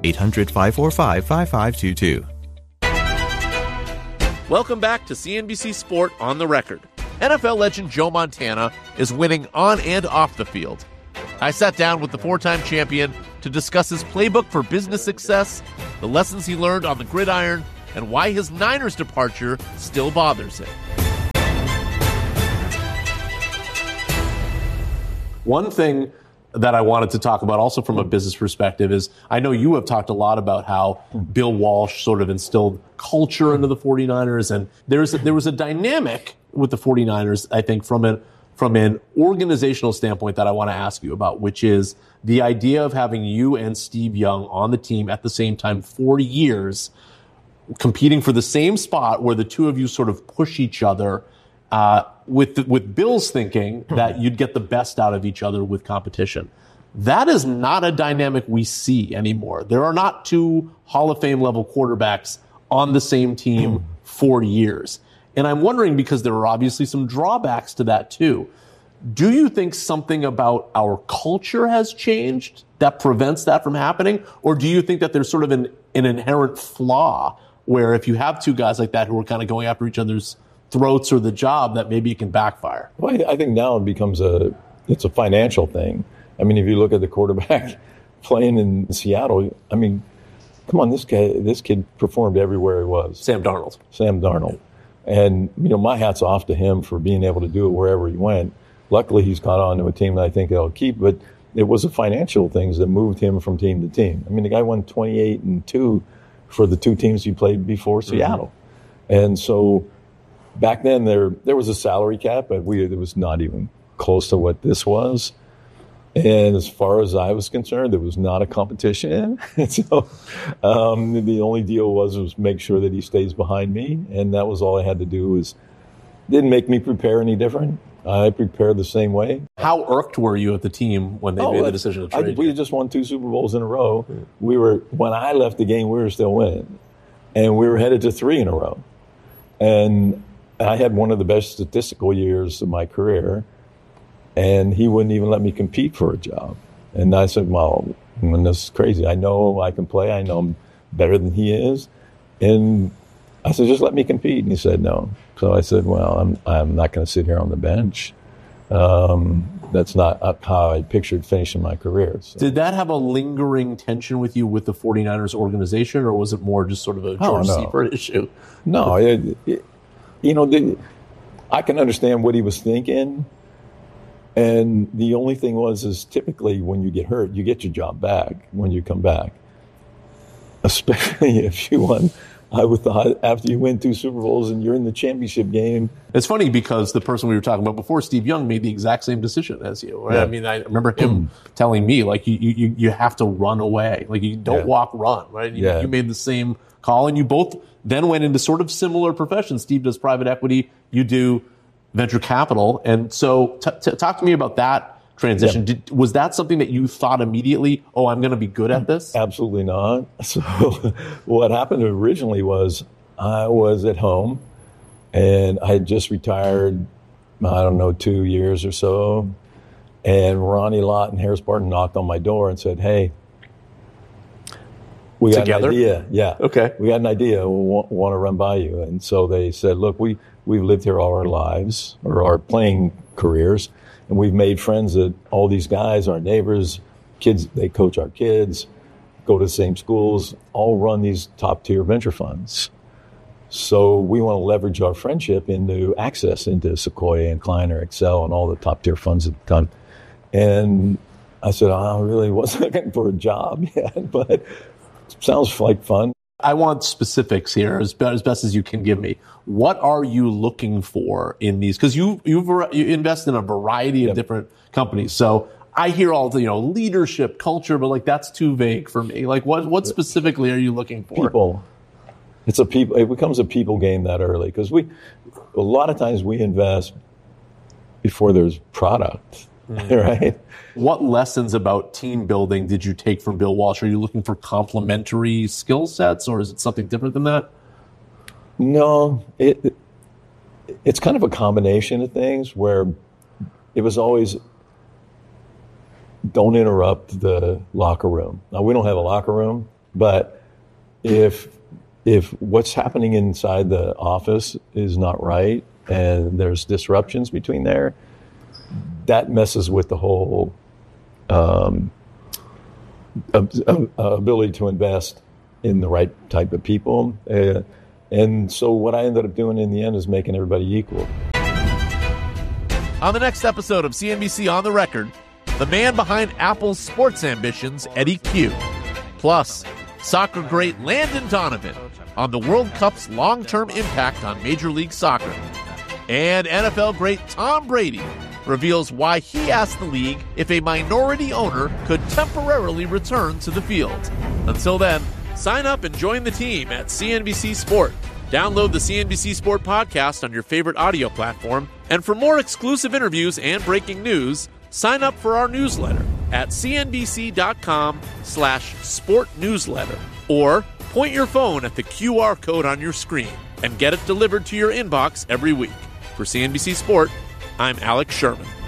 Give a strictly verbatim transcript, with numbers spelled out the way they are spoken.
eight hundred, five four five, five five two two. Welcome back to C N B C Sport on the Record. N F L legend Joe Montana is winning on and off the field. I sat down with the four-time champion to discuss his playbook for business success, the lessons he learned on the gridiron, and why his Niners departure still bothers him. One thing that I wanted to talk about also from a business perspective is I know you have talked a lot about how Bill Walsh sort of instilled culture into the 49ers, and there's a, there was a dynamic with the 49ers, I think, from an from an organizational standpoint that I want to ask you about, which is the idea of having you and Steve Young on the team at the same time for years, competing for the same spot where the two of you sort of push each other, uh, with the, with Bill's thinking that you'd get the best out of each other with competition. That is not a dynamic we see anymore. There are not two Hall of Fame level quarterbacks on the same team for years. And I'm wondering, because there are obviously some drawbacks to that too, do you think something about our culture has changed that prevents that from happening? Or do you think that there's sort of an, an inherent flaw where if you have two guys like that who are kind of going after each other's throats or the job, that maybe it can backfire? Well, I think now it becomes a, it's a financial thing. I mean, if you look at the quarterback playing in Seattle, I mean, come on, this guy, this kid performed everywhere he was. Sam Darnold. Sam Darnold. And, you know, my hat's off to him for being able to do it wherever he went. Luckily, he's caught on to a team that I think he'll keep, but it was the financial things that moved him from team to team. I mean, the guy won twenty-eight and two for the two teams he played before Seattle. Mm-hmm. And so back then there there was a salary cap, but we it was not even close to what this was. And as far as I was concerned, there was not a competition. so um, the only deal was was make sure that he stays behind me, and that was all I had to do. Was didn't make me prepare any different. I prepared the same way. How irked were you at the team when they oh, made the decision to trade I, you? We had just won two Super Bowls in a row. Mm. We were when I left the game, we were still winning, and we were headed to three in a row. And I had one of the best statistical years of my career. And he wouldn't even let me compete for a job. And I said, well, I mean, this is crazy. I know I can play. I know I'm better than he is. And I said, just let me compete. And he said, no. So I said, well, I'm I'm not going to sit here on the bench. Um, that's not how I pictured finishing my career. So. Did that have a lingering tension with you with the 49ers organization, or was it more just sort of a George oh, no. Seifert issue? No. It, it, you know, the, I can understand what he was thinking. And the only thing was, is typically when you get hurt, you get your job back when you come back. Especially if you won. I would thought after you win two Super Bowls and you're in the championship game. It's funny because the person we were talking about before, Steve Young, made the exact same decision as you. Right? Yeah. I mean, I remember him telling me, like, you, you, you have to run away. Like, you don't yeah. walk, run, right? You, yeah. you made the same call, and you both then went into sort of similar professions. Steve does private equity. You do venture capital. And so t- t- talk to me about that transition. Yeah. Did, was that something that you thought immediately, oh, I'm going to be good at this? Absolutely not. So what happened originally was I was at home and I had just retired, I don't know, two years or so. And Ronnie Lott and Harris Barton knocked on my door and said, hey, we got Together? an idea. Yeah. Okay. We got an idea. We want, want to run by you. And so they said, look, we, we've lived here all our lives, or our playing careers, and we've made friends that all these guys, our neighbors, kids, they coach our kids, go to the same schools, all run these top-tier venture funds. So we want to leverage our friendship into access into Sequoia and Kleiner, Excel, and all the top-tier funds at the time. And I said, I really wasn't looking for a job yet, but sounds like fun. I want specifics here as, as best as you can give me. What are you looking for in these? Because you you've you invest in a variety of yep. different companies. So I hear all the, you know, leadership, culture, but like that's too vague for me. Like what what specifically are you looking for? People. It's a people. It becomes a people game that early because we a lot of times we invest before there's product, mm. right? What lessons about team building did you take from Bill Walsh? Are you looking for complementary skill sets, or is it something different than that? No, it it's kind of a combination of things where it was always don't interrupt the locker room. Now, we don't have a locker room, But if if what's happening inside the office is not right and there's disruptions between there, that messes with the whole um, ability to invest in the right type of people. Uh, and so what I ended up doing in the end is making everybody equal. On the next episode of C N B C On the Record, the man behind Apple's sports ambitions, Eddie Q. Plus, soccer great Landon Donovan on the World Cup's long-term impact on Major League Soccer. And N F L great Tom Brady reveals why he asked the league if a minority owner could temporarily return to the field. Until then, sign up and join the team at C N B C Sport. Download the C N B C Sport podcast on your favorite audio platform. And for more exclusive interviews and breaking news, sign up for our newsletter at cnbc.com slash sport newsletter. Or point your phone at the Q R code on your screen and get it delivered to your inbox every week. For C N B C Sport, I'm Alex Sherman.